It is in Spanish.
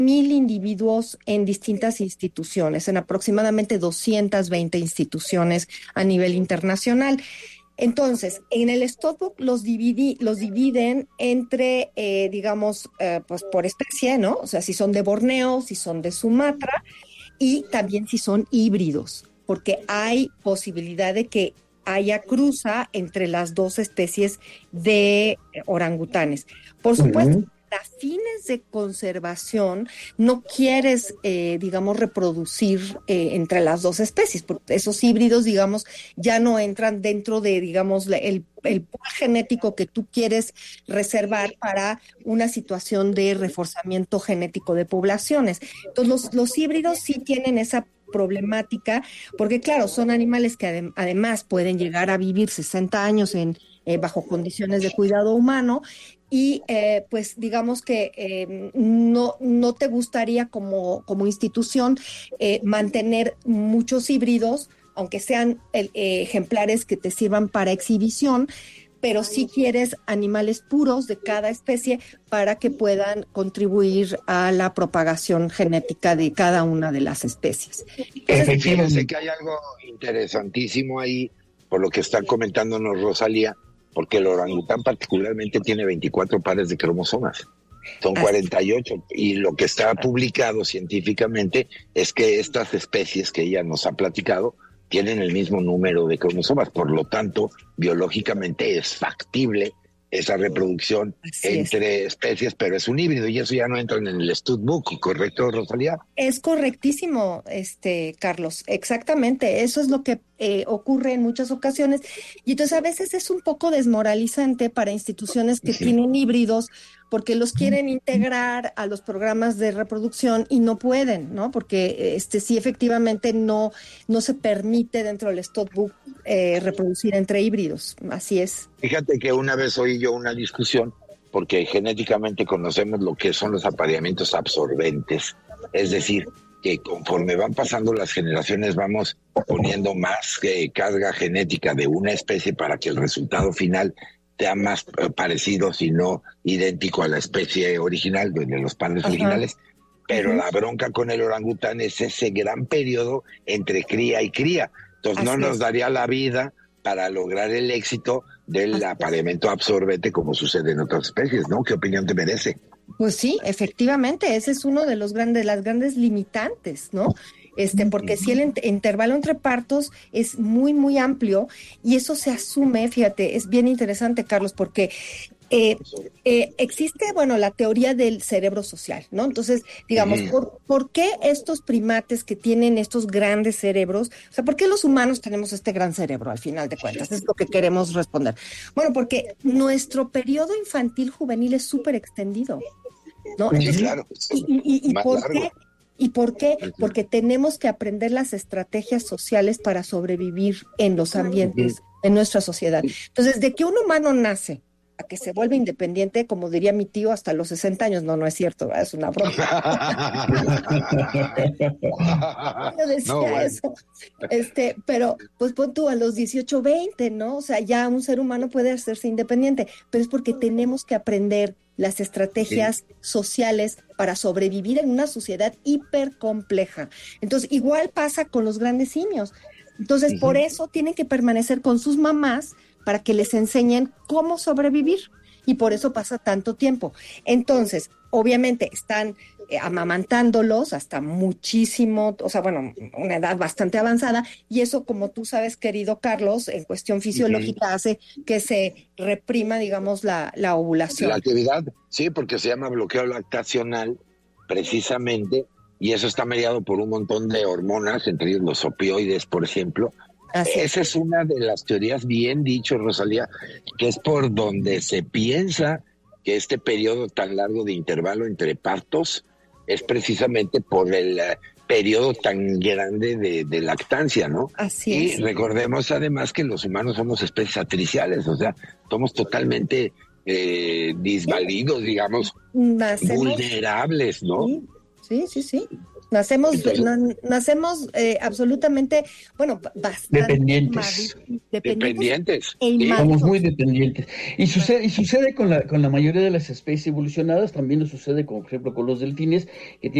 1,000 individuos en distintas instituciones, en aproximadamente 220 instituciones a nivel internacional. Entonces, en el stockbook los dividen entre, digamos, pues por especie, ¿no? O sea, si son de Borneo, si son de Sumatra y también si son híbridos, porque hay posibilidad de que haya cruza entre las dos especies de orangutanes. Por supuesto, Ujú. a fines de conservación no quieres, digamos, reproducir entre las dos especies, porque esos híbridos, digamos, ya no entran dentro de, digamos, el pool genético que tú quieres reservar para una situación de reforzamiento genético de poblaciones. Entonces, los híbridos sí tienen esa problemática, porque claro, son animales que además pueden llegar a vivir 60 años bajo condiciones de cuidado humano y pues digamos que no te gustaría como institución mantener muchos híbridos, aunque sean ejemplares que te sirvan para exhibición, pero sí quieres animales puros de cada especie para que puedan contribuir a la propagación genética de cada una de las especies. Entonces, Fíjense que hay algo interesantísimo ahí, por lo que está comentándonos Rosalía, porque el orangután particularmente tiene 24 pares de cromosomas. Son 48, y lo que está publicado científicamente es que estas especies que ella nos ha platicado tienen el mismo número de cromosomas, por lo tanto, biológicamente es factible esa reproducción entre especies, pero es un híbrido y eso ya no entra en el studbook, ¿correcto, Rosalía? Es correctísimo, Carlos, exactamente. Eso es lo que ocurre en muchas ocasiones. Y entonces a veces es un poco desmoralizante para instituciones que tienen híbridos porque los quieren integrar a los programas de reproducción y no pueden, ¿no? Porque sí efectivamente no se permite dentro del stockbook reproducir entre híbridos. Así es. Fíjate que una vez oí yo una discusión, porque genéticamente conocemos lo que son los apareamientos absorbentes, es decir, que conforme van pasando las generaciones vamos poniendo más carga genética de una especie para que el resultado final sea más parecido, si no idéntico a la especie original, de los padres originales. Pero la bronca con el orangután es ese gran periodo entre cría y cría. Entonces no nos daría la vida para lograr el éxito del apareamiento absorbente como sucede en otras especies, ¿no? ¿Qué opinión te merece? Pues sí, efectivamente, ese es uno de las grandes limitantes, ¿no? Porque si el intervalo entre partos es muy, muy amplio y eso se asume, fíjate, es bien interesante, Carlos, porque existe, bueno, la teoría del cerebro social, ¿no? Entonces, digamos, ¿por qué estos primates que tienen estos grandes cerebros, o sea, por qué los humanos tenemos este gran cerebro al final de cuentas? Es lo que queremos responder. Bueno, porque nuestro periodo infantil juvenil es súper extendido, ¿no? Entonces, claro. ¿Y por qué? ¿Y por qué? Porque tenemos que aprender las estrategias sociales para sobrevivir en los ambientes, en nuestra sociedad. Entonces, de que un humano nace a que se vuelve independiente, como diría mi tío, hasta los 60 años, no es cierto, ¿verdad? Es una broma. Yo decía eso. Pero pues pon tú a los 18, 20, ¿no? O sea, ya un ser humano puede hacerse independiente, pero es porque tenemos que aprender las estrategias sociales para sobrevivir en una sociedad hipercompleja. Entonces, igual pasa con los grandes simios. Entonces, por eso tienen que permanecer con sus mamás para que les enseñen cómo sobrevivir. Y por eso pasa tanto tiempo. Entonces, obviamente, están amamantándolos hasta muchísimo, o sea, bueno, una edad bastante avanzada, y eso, como tú sabes, querido Carlos, en cuestión fisiológica hace que se reprima, digamos, la ovulación. La actividad, sí, porque se llama bloqueo lactacional, precisamente, y eso está mediado por un montón de hormonas, entre ellos los opioides, por ejemplo. Esa es una de las teorías, bien dicho, Rosalía, que es por donde se piensa que este periodo tan largo de intervalo entre partos es precisamente por el periodo tan grande de lactancia, ¿no? Así es. Y recordemos además que los humanos somos especies atriciales, o sea, somos totalmente disvalidos, digamos, vulnerables, ¿no? Sí. Nacemos, Entonces, nacemos absolutamente, bueno, bastante dependientes. Dependientes. e Sí. Somos muy inmaduros. dependientes. Y sucede con la mayoría de las especies evolucionadas, también nos sucede, como por ejemplo con los delfines, que